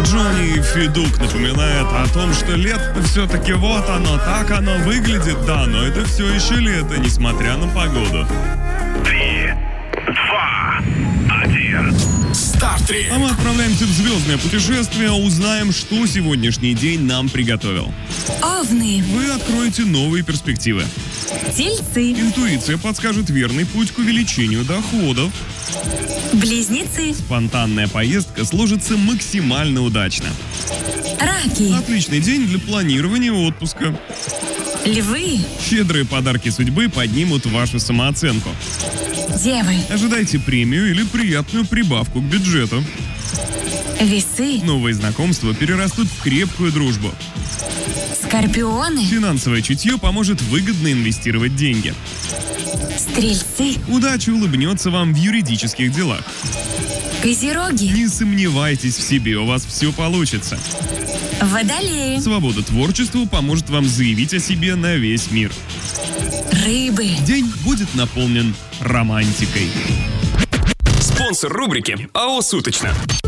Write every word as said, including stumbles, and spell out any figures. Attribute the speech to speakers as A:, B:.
A: Джонни Федук напоминает о том, что лето все-таки вот оно, так оно выглядит, да, но это все еще лето, несмотря на погоду.
B: Три, два, один.
C: Старт-три.
A: А мы отправляемся в звездное путешествие, узнаем, что сегодняшний день нам приготовил.
D: Овны,
A: Вы откроете новые перспективы.
D: тельцы,
A: Интуиция подскажет верный путь к увеличению доходов.
D: близнецы,
A: Спонтанная поездка сложится максимально удачно.
D: раки,
A: Отличный день для планирования отпуска.
D: львы,
A: Щедрые подарки судьбы поднимут вашу самооценку.
D: девы,
A: Ожидайте премию или приятную прибавку к бюджету.
D: весы,
A: Новые знакомства перерастут в крепкую дружбу.
D: скорпионы,
A: Финансовое чутье поможет выгодно инвестировать деньги.
D: стрельцы,
A: Удача улыбнется вам в юридических делах.
D: козероги,
A: Не сомневайтесь в себе, у вас все получится.
D: водолеи,
A: Свобода творчеству поможет вам заявить о себе на весь мир.
D: рыбы.
A: День будет наполнен романтикой.
C: Спонсор рубрики АО «Суточно».